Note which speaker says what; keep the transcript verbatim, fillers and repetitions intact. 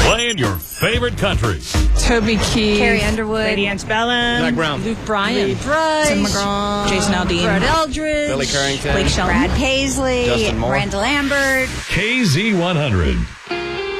Speaker 1: Playing your favorite country.
Speaker 2: Toby Keith.
Speaker 3: Carrie Underwood.
Speaker 4: Lady Antebellum.
Speaker 5: Zach Brown.
Speaker 2: Luke Bryan.
Speaker 3: Lee Brice.
Speaker 2: Tim McGraw. Jason Aldean.
Speaker 3: Brett Eldridge.
Speaker 5: Billy Currington.
Speaker 3: Blake Shelton. Brad Paisley.
Speaker 5: Justin Moore.
Speaker 3: Miranda Lambert.
Speaker 1: K Z one hundred.